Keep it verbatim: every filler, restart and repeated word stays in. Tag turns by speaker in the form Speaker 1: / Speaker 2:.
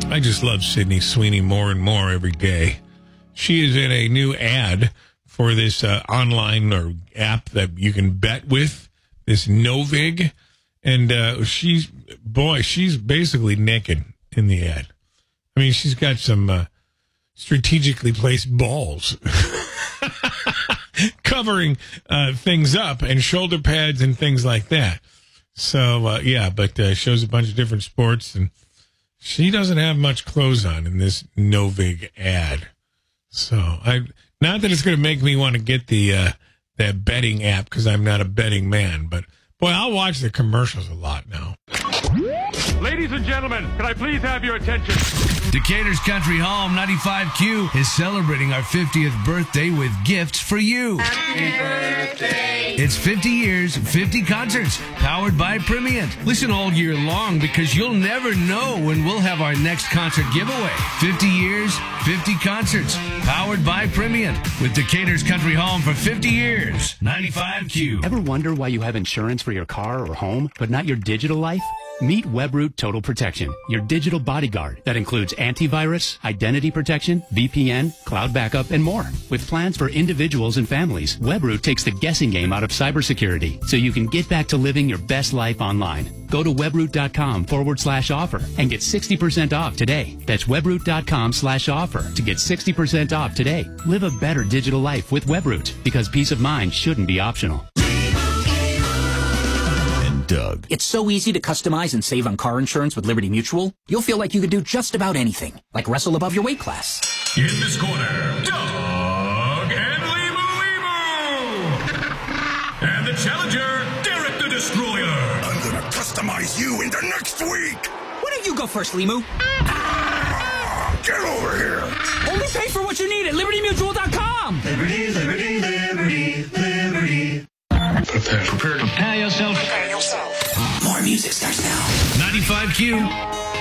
Speaker 1: I just love Sydney Sweeney more and more every day. She is in a new ad for this uh, online or app that you can bet with, this Novig. And uh, she's, boy, she's basically naked in the ad. I mean, she's got some uh, strategically placed balls covering uh, things up and shoulder pads and things like that. So, uh, yeah, but uh, shows a bunch of different sports, and she doesn't have much clothes on in this Novig ad. So, I not that it's going to make me want to get the uh, that betting app because I'm not a betting man, but boy, I'll watch the commercials a lot now.
Speaker 2: Ladies and gentlemen, can I please have your attention?
Speaker 3: Decatur's Country Home ninety-five Q is celebrating our fiftieth birthday with gifts for you.
Speaker 4: Happy birthday.
Speaker 3: It's fifty years, fifty concerts, powered by Primient. Listen all year long because you'll never know when we'll have our next concert giveaway. fifty years, fifty concerts, powered by Primient. With Decatur's Country Home for fifty years. ninety-five Q.
Speaker 5: Ever wonder why you have insurance for your car or home, but not your digital life? Meet Webroot Total Protection, your digital bodyguard that includes antivirus, identity protection, V P N, cloud backup, and more. With plans for individuals and families, Webroot takes the guessing game out of cybersecurity so you can get back to living your best life online. Go to webroot.com forward slash offer and get sixty percent off today. That's webroot.com slash offer to get sixty percent off today. Live a better digital life with Webroot because peace of mind shouldn't be optional.
Speaker 6: Doug. It's so easy to customize and save on car insurance with Liberty Mutual. You'll feel like you could do just about anything, like wrestle above your weight class.
Speaker 7: In this corner, Doug and Limu Limu. And the challenger, Derek the Destroyer. I'm gonna customize you into next week.
Speaker 6: Why don't you go first, Limu?
Speaker 7: Ah, get over here.
Speaker 6: Only pay for what you need at liberty mutual dot com.
Speaker 8: Liberty, liberty, liberty, liberty.
Speaker 3: Prepare. Prepare. Prepare yourself.
Speaker 8: Prepare yourself. More music starts now.
Speaker 3: ninety-five Q.